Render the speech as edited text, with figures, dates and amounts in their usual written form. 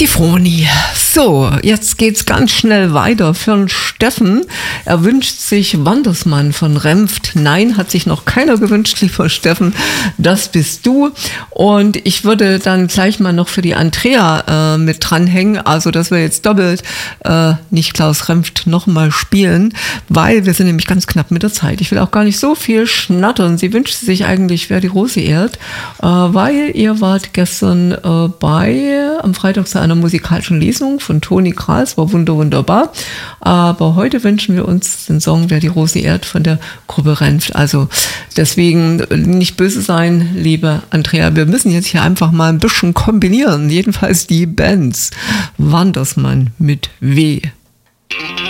Die Froni. So, jetzt geht's ganz schnell weiter für den Steffen. Er wünscht sich Wandersmann von Renft. Nein, hat sich noch keiner gewünscht, lieber Steffen. Das bist du. Und ich würde dann gleich mal noch für die Andrea mit dranhängen. Also, dass wir jetzt doppelt nicht Klaus Renft nochmal spielen, weil wir sind nämlich ganz knapp mit der Zeit. Ich will auch gar nicht so viel schnattern. Sie wünscht sich eigentlich, wer die Rose ehrt, weil ihr wart gestern am Freitag zu einer musikalischen Lesung von Toni Kral, war wunderbar. Aber heute wünschen wir uns den Song Wer die Rose ehrt von der Gruppe Renft. Also deswegen nicht böse sein, liebe Andrea. Wir müssen jetzt hier einfach mal ein bisschen kombinieren. Jedenfalls die Bands. Wandersmann mit W.